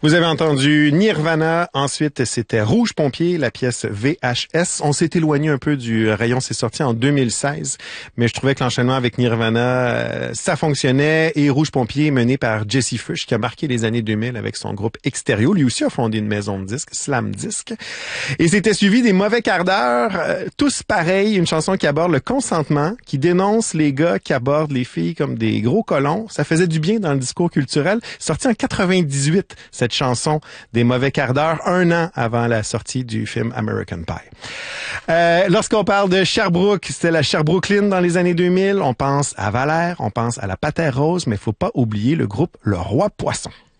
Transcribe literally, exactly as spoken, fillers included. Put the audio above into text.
Vous avez entendu Nirvana, ensuite c'était Rouge Pompier, la pièce V H S. On s'est éloigné un peu du rayon, c'est sorti en deux mille seize, mais je trouvais que l'enchaînement avec Nirvana, euh, ça fonctionnait. Et Rouge Pompier, mené par Jesse Fush, qui a marqué les années deux mille avec son groupe Extérieur. Lui aussi a fondé une maison de disques, Slam Disc. Et c'était suivi des Mauvais Quarts d'heure, euh, tous pareils, une chanson qui aborde le consentement, qui dénonce les gars qui abordent les filles comme des gros colons. Ça faisait du bien dans le discours culturel. Sorti en quatre-vingt-dix-huit, cette chanson des Mauvais Quarts d'heure, un an avant la sortie du film American Pie. Euh, lorsqu'on parle de Sherbrooke, c'était la Sherbrooklyn dans les années deux mille. On pense à Valère, on pense à la Patère Rose, mais il faut pas oublier le groupe Le Roi Poisson.